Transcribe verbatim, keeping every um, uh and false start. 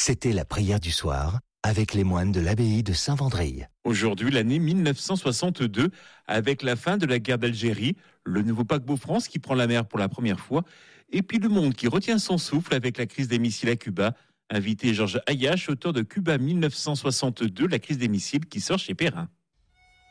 C'était la prière du soir avec les moines de l'abbaye de Saint-Vendrille. Aujourd'hui, l'année mille neuf cent soixante-deux, avec la fin de la guerre d'Algérie, le nouveau paquebot France qui prend la mer pour la première fois, et puis le monde qui retient son souffle avec la crise des missiles à Cuba. Invité Georges Hayash, auteur de Cuba mille neuf cent soixante-deux, la crise des missiles qui sort chez Perrin.